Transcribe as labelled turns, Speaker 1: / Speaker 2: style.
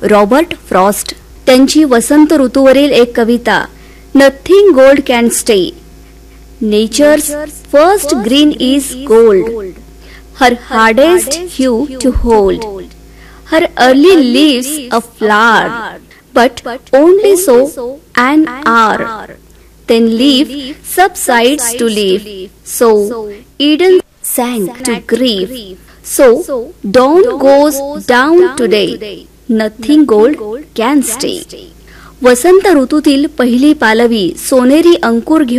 Speaker 1: Robert Frost त्यांची वसंत ऋतूवरील एक कविता nothing gold can stay. Natures first green is gold, her hardest hue to hold, her early leaves a flower, but only so an hour, then leaf subsides to leaf. So Eden sank to grief. So dawn goes down today, nothing gold can stay. वसंत ऋतूतील पहिली पालवी सोनेरी अंकुर घेऊन